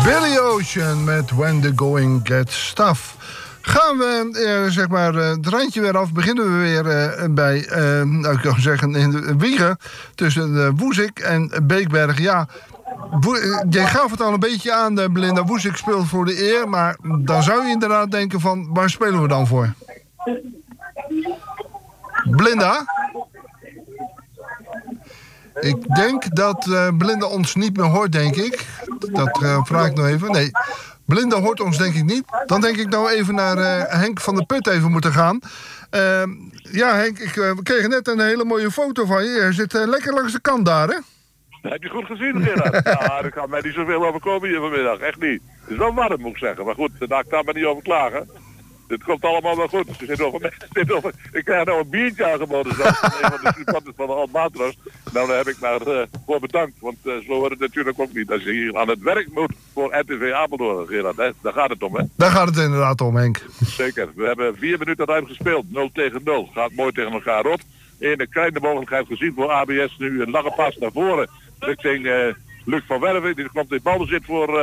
Billy Ocean met When the Going Gets Tough. Gaan we het randje weer af, beginnen we weer bij, ik kan zeggen, in de wiegen tussen Woezik en Beekbergen. Ja, jij gaf het al een beetje aan, Belinda. Woezik speelt voor de eer, maar dan zou je inderdaad denken van, waar spelen we dan voor? Belinda? Ik denk dat Belinda ons niet meer hoort, denk ik. Dat vraag ik nog even. Nee, Belinda hoort ons denk ik niet. Dan denk ik nou even naar Henk van der Put even moeten gaan. Ja, Henk, we kregen net een hele mooie foto van je. Je zit lekker langs de kant daar, hè? Dat heb je goed gezien, Gerard. Ja, er kan mij niet zoveel overkomen hier vanmiddag. Echt niet. Het is wel warm, moet ik zeggen. Maar goed, daar kan ik me niet over klagen. Dit komt allemaal wel goed. Ik krijg nou een biertje aangeboden. Een van de supporters van de Albatros. Nou, daar heb ik maar voor bedankt. Want zo wordt het natuurlijk ook niet. Als je hier aan het werk moet voor RTV Apeldoorn, Gerard. Daar gaat het om, hè? Daar gaat het inderdaad om, Henk. Zeker. We hebben 4 minuten ruim gespeeld. 0-0. Gaat mooi tegen elkaar op. Een kleine mogelijkheid gezien voor ABS. Nu een lange pas naar voren. Richting Luc van Werven. Die komt in balbezit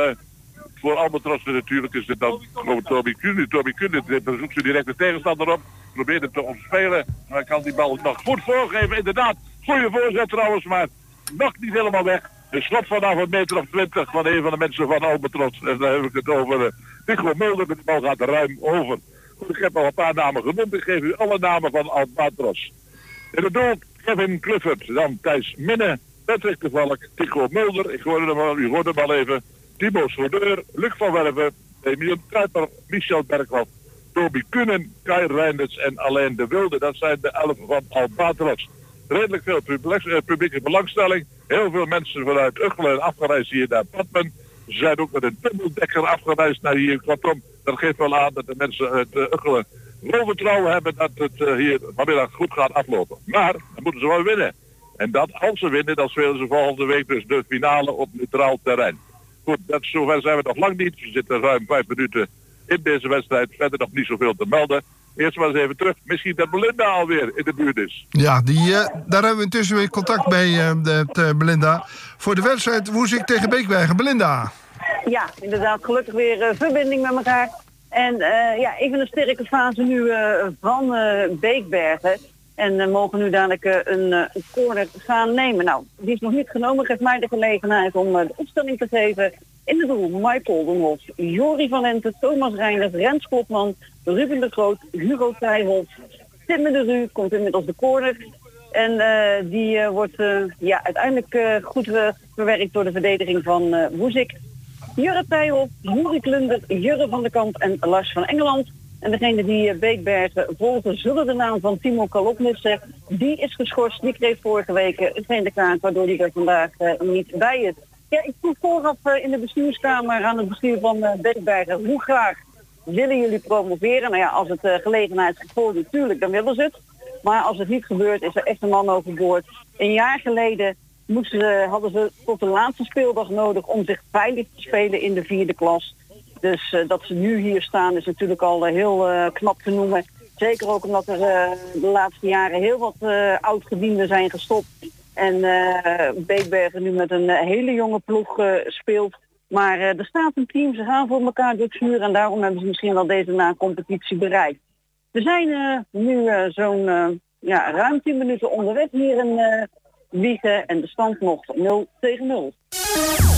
voor Albatros natuurlijk is het dan Toby Kuhn. Toby Kuhn zoekt ze direct de tegenstander op. Probeert het te ontspelen. Maar hij kan die bal nog goed voorgeven. Inderdaad, goede voorzet trouwens, maar nog niet helemaal weg. Een schot vanaf een meter of 20 van een van de mensen van Albatros. En daar heb ik het over. Nico Mulder, de bal gaat er ruim over. Goed, ik heb al een paar namen genoemd. Ik geef u alle namen van Albatros. In het doel Kevin Clifford, dan Thijs Minne, Patrick de Valk, Nico Mulder. U hoorde hem al even. Timo Schodeur, Luc van Werven, Emiel Kuiper, Michel Berghoff, Toby Kuhn, Kai Reinders en Alain de Wilde. Dat zijn de 11 van Albatros. Redelijk veel publieke belangstelling. Heel veel mensen vanuit Uggelen afgereisd hier naar Badmen. Ze zijn ook met een dubbeldekker afgereisd naar hier. Kortom, dat geeft wel aan dat de mensen uit Uggelen vol vertrouwen hebben dat het hier vanmiddag goed gaat aflopen. Maar dan moeten ze wel winnen. En dat als ze winnen, dan spelen ze volgende week dus de finale op neutraal terrein. Goed, zover zijn we nog lang niet. We zitten ruim 5 minuten in deze wedstrijd. Verder nog niet zoveel te melden. Eerst maar eens even terug. Misschien dat Belinda alweer in de buurt is. Ja, daar hebben we intussen weer contact mee, Belinda. Voor de wedstrijd Woezik tegen Beekbergen. Belinda. Ja, inderdaad. Gelukkig weer verbinding met elkaar. En even een sterke fase nu van Beekbergen. En mogen nu dadelijk een corner gaan nemen. Nou, die is nog niet genomen. Geeft mij de gelegenheid om de opstelling te geven. In het doel Michael den Hof, Jori van Lente, Thomas Reiners, Rens Klopman, Ruben de Groot, Hugo Tijhoff, Tim de Ru komt inmiddels de corner. En die wordt uiteindelijk goed verwerkt door de verdediging van Woezik. Jurre Tijhoff, Juri Klunder, Jurre van der Kamp en Lars van Engeland. En degene die Beekbergen volgen zullen de naam van Timo Kalop missen. Die is geschorst, die kreeg vorige week een gele kaart, waardoor hij er vandaag niet bij is. Ja, ik vroeg vooraf in de bestuurskamer aan het bestuur van Beekbergen, hoe graag willen jullie promoveren? Nou ja, als het gelegenheidsgevolg natuurlijk, dan willen ze het. Maar als het niet gebeurt, is er echt een man overboord. Een jaar geleden hadden ze tot de laatste speeldag nodig om zich veilig te spelen in de 4e klas. Dus dat ze nu hier staan is natuurlijk al heel knap te noemen. Zeker ook omdat er de laatste jaren heel wat oudgedienden zijn gestopt. En Beekbergen nu met een hele jonge ploeg speelt. Maar er staat een team, ze gaan voor elkaar door het vuur. En daarom hebben ze misschien wel deze na-competitie bereikt. We zijn nu zo'n ruim 10 minuten onderweg hier in Wiegen. En de stand nog 0-0.